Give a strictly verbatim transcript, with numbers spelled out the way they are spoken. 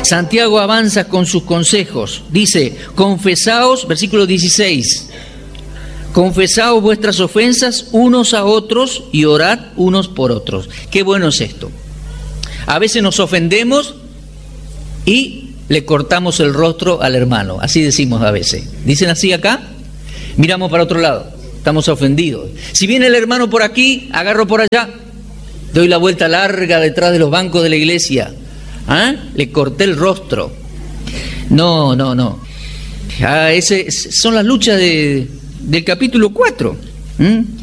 Santiago avanza con sus consejos. Dice, confesaos, versículo dieciséis, confesaos vuestras ofensas unos a otros y orad unos por otros. Qué bueno es esto. A veces nos ofendemos y le cortamos el rostro al hermano. Así decimos a veces. ¿Dicen así acá? Miramos para otro lado. Estamos ofendidos. Si viene el hermano por aquí, agarro por allá. Doy la vuelta larga detrás de los bancos de la iglesia. ¿Ah? Le corté el rostro. No, no, no. Ah, ese, son las luchas de, del capítulo cuatro. ¿Mm?